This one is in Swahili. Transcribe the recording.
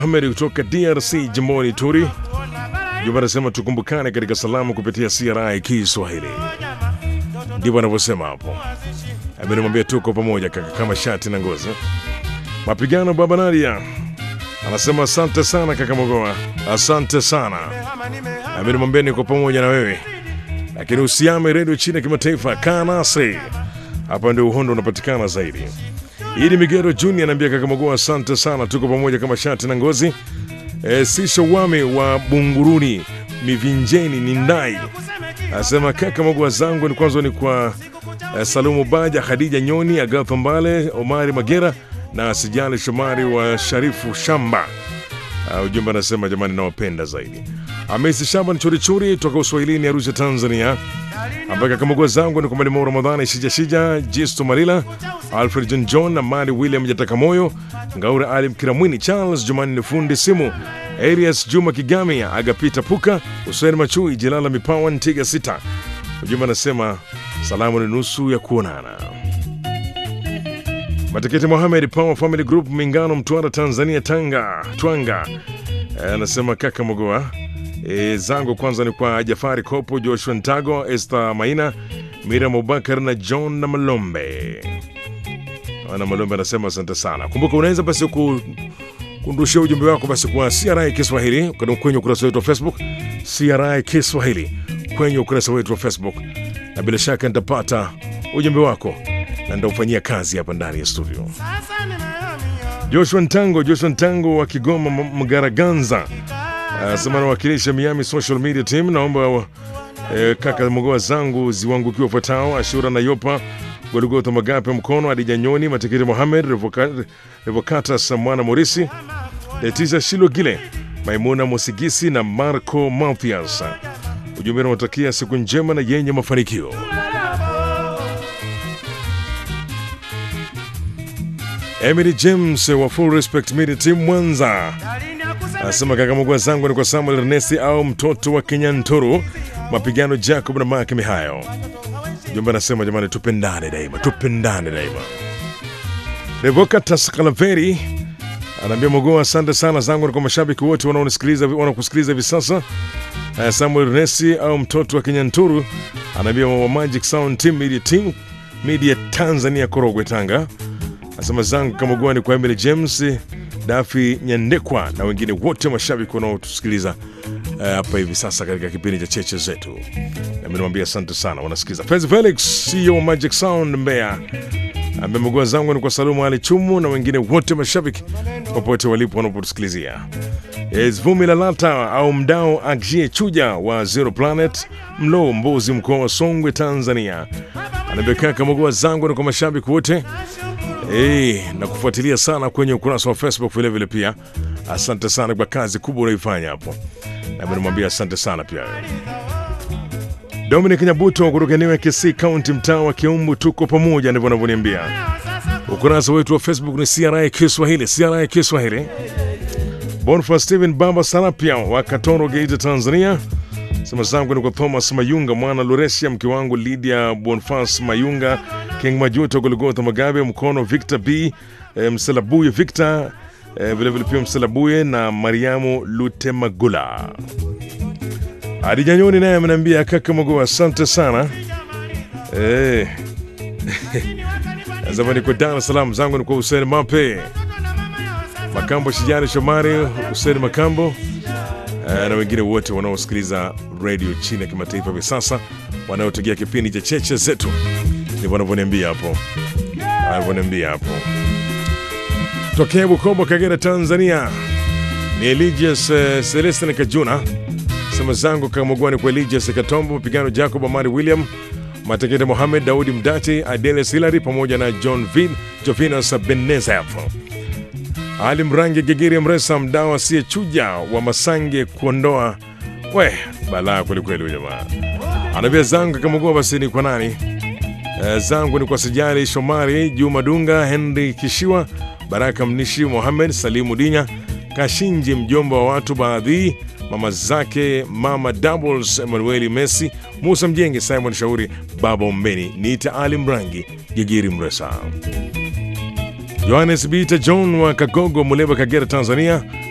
Mohamed kutoka DRC jimboni Turi. Juma anasema tukumbukane katika salamu kupitia CRI Kiswahili. Ndivyo anavyosema hapo. Amenimwambia tuko pamoja kaka kama shati na ngozi. Mapigano baba Nadia. Anasema asante sana kaka Mogoa. Asante sana. Amenimwambia niko pamoja na wewe. Lakini usiame redio chini ya kimataifa kanasi. Hapa ndio uhondo unapatikana zaidi. Idi Migero Junior anambia kaka Mogoa asante sana tuko pamoja kama shati na ngozi. Sisho wame wa Bunguruni Mivinjeni ni ndai. Asema kaka Mogoa zangu ni kwanza ni kwa Salumu Baja, Khadija Nyoni, Agatha Mbale, Omari Magera na Sijali Shomari wa Sharifu Shamba. Ujumbe anasema jamani nawapenda zaidi. Amesi Shaban Churichuri toka Uswahilini Arusha Tanzania. Ambaka kama Mogoa zangu ni kwa Mwalimu Ramadhani Shija Jisto Marila, Alfred John na Mari William Jataka Moyo, Ngaura Ali Kiramwini, Charles Jumani Fundi Simu, Arias Juma Kigami, Agapita Puka, Hussein Machui, Jilala Mipawa Ntiga Sita. Ujumbe anasema salamu ni nusu ya kuonana. Matiketi Mohamed Power Family Group Mingano Mtwara Tanzania Twanga. Anasema kaka Mogoa zangu kwanza ni kwa Jafari Kopo, Joshua Ntago, Esther Maina, Miriam Abubakar na John na Malombe. Ana Malombe anasema asante sana. Kumbuka unaweza basi kundushia ujumbe wako basi kwa CRI Kiswahili kwenye ukurasa wetu wa Facebook, CRI Kiswahili kwenye ukurasa wetu wa Facebook, na bila shaka nitapata ujumbe wako na nitaufanyia kazi hapa ndani ya studio. Joshua Ntango wa Kigoma Mgaraganza sema nawakilisha Miami Social Media Team. Naomba kaka Mogoa zangu ziwangukiwa fuatao: Ashura na Yopa, Golgotha Magape Mkono, Adija Nyoni, Matikiri Mohamed, Revokata Samwana Morisi, Letiza Shilogile, Maimuna Mosigisi na Marco Mathias. Ujumbe unawatakia siku njema na yenye mafanikio. Emily James wa Full Respect Media Team Mwanza anasema kaka Mogoa zangu ni kwa Samuel Ernesti au mtoto wa Kenyanturu, Mapigano Jacob na Mark Mihayo. Jumba anasema jamani tupendane daima. Revokata Sakalaveri anaambia Mogoa asante sana zangu ni kwa mashabiki wote wanaokusikiliza hivi sasa. Samuel Ernesti au mtoto wa Kenyanturu anaambia wa Magic Sound Team Media Tanzania Korogwe Tanga. Asema zangu kama Mogoa ni kwa Emily James, Dafi Nyandekwa na wengine wote mashabiki wanaotusikiliza hapa hivi sasa katika kipindi cha cheche zetu. Na nimemwambia asante sana wanasikiliza. Fez Felix CEO Magic Sound Mbeya. Mogoa zangu ni kwa Salumu Ali Chumu na wengine wote mashabiki popote walipo wanapotusikilizia. Vumi Lalata au mdao Agjie Chuja wa Zero Planet Mlo Mbozi mkoa wa Songwe Tanzania. Anabeka kama Mogoa zangu ni kwa mashabiki wote na kufuatilia sana kwenye ukurasa wa Facebook vile pia. Asante sana kwa kazi kubwa unaifanya hapo. Na nimemwambia asante sana pia. Dominic Nyabuto kutoka eneo la Kisii County mtaa wa Kiumbu tuko pamoja ndivyo anavyoniambia. Ukurasa wetu wa Facebook ni CRI Kiswahili. Boniface Steven Baba Sarapia wa Katoro Geita Tanzania. Sema zangu ni kwa Thomas Mayunga mwana Loresia, mke wangu Lydia Boniface Mayunga, King Majuto Golgotha Magabe Mkono, Victor B Mselabuye Victor vile pia Mselabuye na Mariamu Lutemagula. Adija Nyoni naye ameniambia kaka Mogoa asante sana. Zamani kwa Dar es Salaam zangu ni kwa Hussein Mape Makambo, Shijani Shomari, Hussein Makambo na wengine wote wanaosikiliza radio chini ya kimataifa hivi sasa wanaotegea kipindi cha cheche zetu. Ndivyo wanavyoniambia hapo. Tokea Bukoba Kagera Tanzania ni Eligius Celestin Kajuna. Sema zangu kama Mogoa ni kwa Eligius Katombo, Mapigano Jacob, Amari William, Matekete Mohamed, Daudi Mdati, Adele Silari pamoja na Jovinas Benezaf. Ali Mrangi Gigiri Mresa mdawa siye chuja wa Masange kuondoa. Balaa kweli jamaa. Anabia zangu kama Mogoa basi ni kwa nani? Zangu ni kwa Sijari Shomari, Juma Dunga, Henry Kishiwa, Baraka Mnishi, Mohamed Salimu Dinya, Kashinji mjomba wa watu baadhi, mama zake Mama Doubles, Emmanuel Messi, Musa Mjenge, Simon Shauri, Baba Umbeni, Nita Ali Mrangi Gigiri Mresa. Johannes Bita John wa Kagogo Muleba Kagera Tanzania